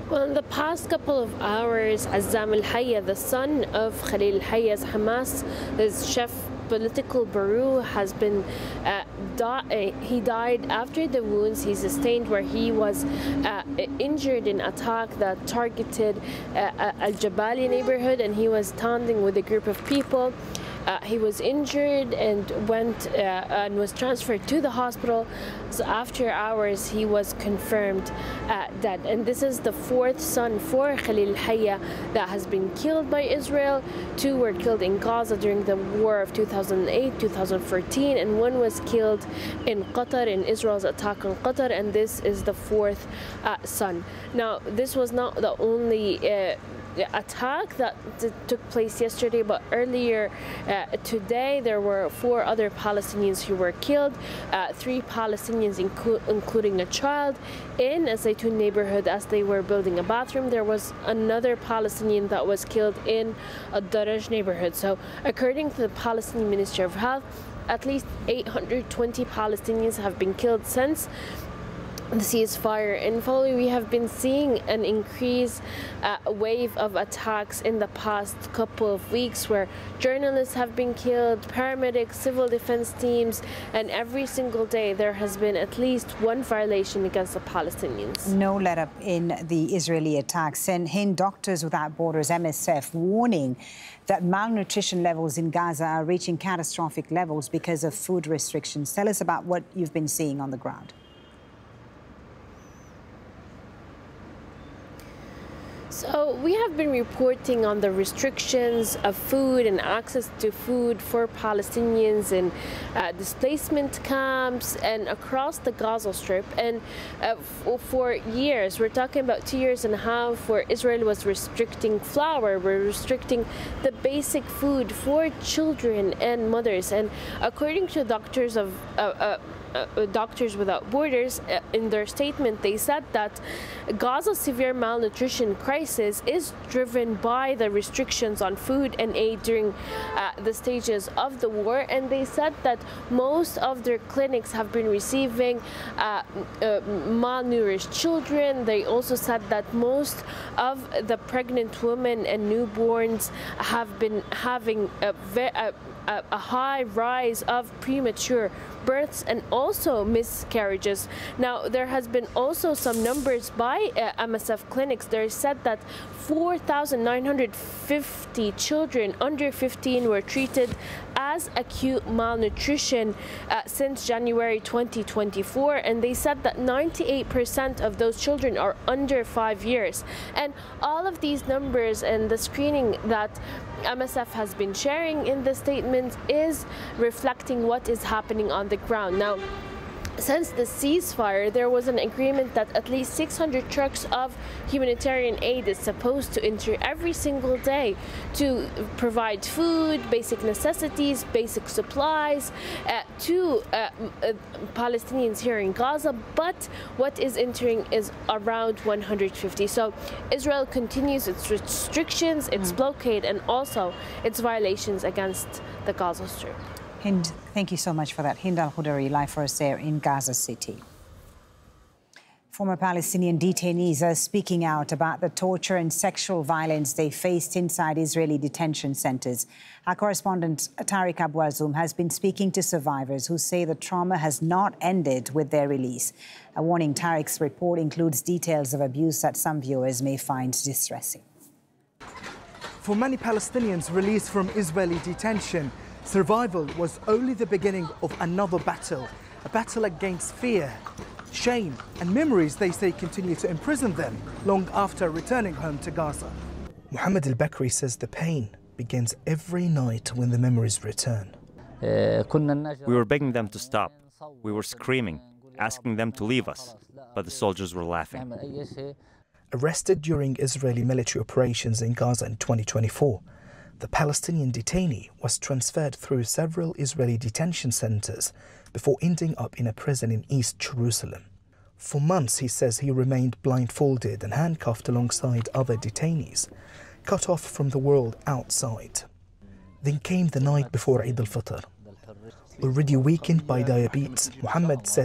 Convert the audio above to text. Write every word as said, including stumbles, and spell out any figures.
Well, in the past couple of hours, Azzam al-Hayya, the son of Khalil al-Hayya's Hamas, his chef political bureau, has been uh, di he died after the wounds he sustained where he was uh, injured in attack that targeted uh, Al-Jabali neighborhood, and he was standing with a group of people. Uh, he was injured and went uh, and was transferred to the hospital. So after hours, he was confirmed uh, dead. And this is the fourth son for Khalil al-Hayya that has been killed by Israel. Two were killed in Gaza during the war of two thousand eight, two thousand fourteen, and one was killed in Qatar in Israel's attack on Qatar. And this is the fourth uh, son. Now, this was not the only uh, The attack that took place yesterday, but earlier uh, today there were four other Palestinians who were killed, uh, three Palestinians inclu including a child in a Zaytun neighborhood as they were building a bathroom. There was another Palestinian that was killed in a Daraj neighborhood. So according to the Palestinian Ministry of Health, at least eight hundred twenty Palestinians have been killed since the ceasefire. And following, we have been seeing an increased uh, wave of attacks in the past couple of weeks where journalists have been killed, paramedics, civil defense teams, and every single day there has been at least one violation against the Palestinians. No let-up in the Israeli attacks. And Hind, Doctors Without Borders, M S F, warning that malnutrition levels in Gaza are reaching catastrophic levels because of food restrictions. Tell us about what you've been seeing on the ground. So we have been reporting on the restrictions of food and access to food for Palestinians in uh, displacement camps and across the Gaza Strip. And uh, for years, we're talking about two years and a half, where Israel was restricting flour, we're restricting the basic food for children and mothers. And according to doctors of uh, uh, Uh, Doctors Without Borders, uh, in their statement, they said that Gaza's severe malnutrition crisis is driven by the restrictions on food and aid during uh, the stages of the war. And they said that most of their clinics have been receiving uh, uh, malnourished children. They also said that most of the pregnant women and newborns have been having a, a, a high rise of premature births and also miscarriages. Now, there has been also some numbers by uh, M S F clinics. They said that four thousand nine hundred fifty children under fifteen were treated as acute malnutrition uh, since January twenty twenty-four, and they said that ninety-eight percent of those children are under five years. And all of these numbers and the screening that M S F has been sharing in the statement is reflecting what is happening on the ground. Now, since the ceasefire, there was an agreement that at least six hundred trucks of humanitarian aid is supposed to enter every single day to provide food, basic necessities, basic supplies uh, to uh, uh, Palestinians here in Gaza. But what is entering is around one hundred fifty. So Israel continues its restrictions, its mm. blockade, and also its violations against the Gaza Strip. Hind, thank you so much for that. Hind Al-Khudari, live for us there in Gaza City. Former Palestinian detainees are speaking out about the torture and sexual violence they faced inside Israeli detention centres. Our correspondent Tariq Abu Azum has been speaking to survivors who say the trauma has not ended with their release. A warning, Tariq's report includes details of abuse that some viewers may find distressing. For many Palestinians released from Israeli detention, survival was only the beginning of another battle, a battle against fear, shame and memories they say continue to imprison them long after returning home to Gaza. Mohammed al-Bakri says the pain begins every night when the memories return. We were begging them to stop. We were screaming, asking them to leave us, but the soldiers were laughing. Arrested during Israeli military operations in Gaza in twenty twenty-four, the Palestinian detainee was transferred through several Israeli detention centers before ending up in a prison in East Jerusalem. For months, he says he remained blindfolded and handcuffed alongside other detainees, cut off from the world outside. Then came the night before Eid al-Fitr. Already weakened by diabetes, Mohammed said